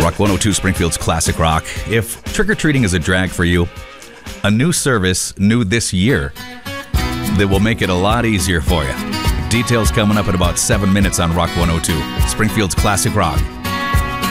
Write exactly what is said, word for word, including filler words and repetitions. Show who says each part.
Speaker 1: Rock one oh two, Springfield's Classic Rock. If trick-or-treating is a drag for you, a new service, new this year, that will make it a lot easier for you. Details coming up in about seven minutes on Rock one oh two, Springfield's Classic Rock.